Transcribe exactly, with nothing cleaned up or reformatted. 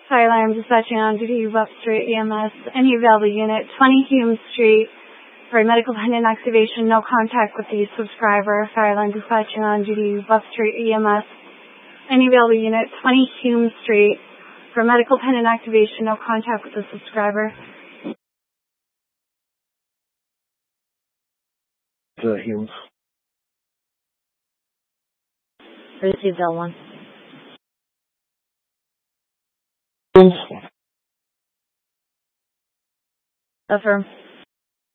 Fire alarm dispatching on duty, Buff Street E M S. Any available unit, twenty Hume Street, for medical pendant activation, no contact with the subscriber. Fire alarm dispatching on duty, Buff Street E M S. Any available unit, twenty Hume Street, for medical pendant activation, no contact with the subscriber. The Humes. Received L one. Humes. Affirm.